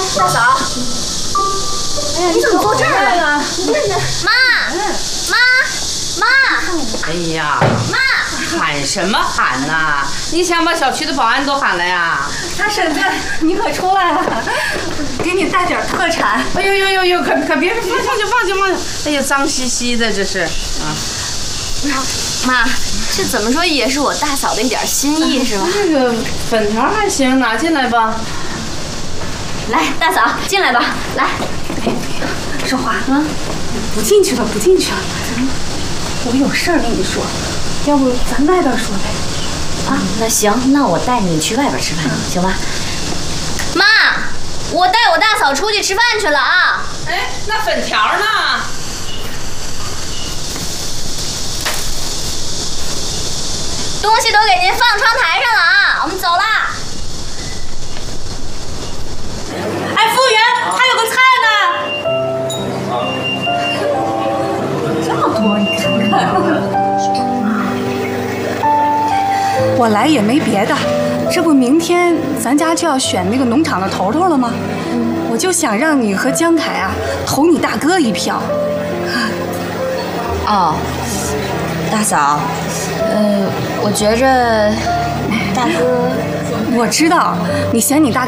大嫂，哎呀，你怎么坐这儿来了？ 妈！ 哎呀， 妈！ 喊什么喊呐？你想把小区的保安都喊来呀？ 大婶子，你可出来了，给你带点特产。 哎呦，可别放下！哎呀，脏兮兮的这是啊。 妈，这怎么说也是我大嫂的一点心意是吧？ 这个粉条还行，拿进来吧。 来，大嫂进来吧，来。 少华啊，不进去了。我有事儿跟你说，要不咱外边说呗？ 啊，那行，那我带你去外边吃饭，行吧？妈，我带我大嫂出去吃饭去了啊！ 哎，那粉条呢？ 东西都给您放窗台上了啊，我们走啦。 哎，服务员，还有个菜呢。这么多，你看看。我来也没别的，这不明天咱家就要选那个农场的头头了吗？我就想让你和江凯啊投你大哥一票。 哦，大嫂，我觉着大哥， 我知道你嫌你大